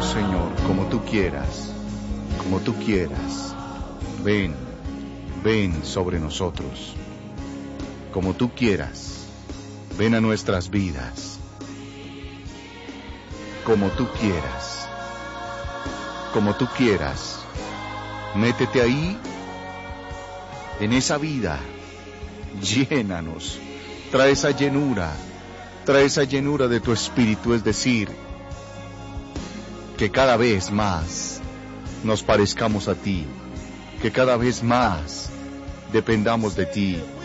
Señor, como tú quieras, como tú quieras. Ven, ven sobre nosotros, como tú quieras. Ven a nuestras vidas, como tú quieras, como tú quieras. Métete ahí, en esa vida, llénanos, trae esa llenura de tu espíritu, es decir, que cada vez más nos parezcamos a ti, que cada vez más dependamos de ti,